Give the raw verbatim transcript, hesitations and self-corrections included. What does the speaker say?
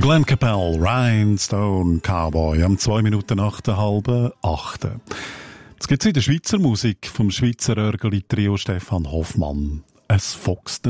Der Glenn Campbell, Rhinestone Cowboy, am zwei Minuten nach der halben achten. Jetzt gibt's in der Schweizer Musik vom Schweizer Örgeli-Trio Stefan Hoffmann. Es Fox